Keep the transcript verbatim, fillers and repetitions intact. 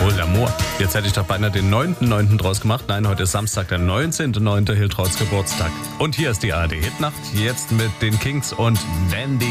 Oh, L'amour. Jetzt hätte ich doch beinahe den neunten neunten draus gemacht. Nein, heute ist Samstag, der neunzehnten neunten Hiltrauts Geburtstag. Und hier ist die A R D Hitnacht, jetzt mit den Kings und Wendy.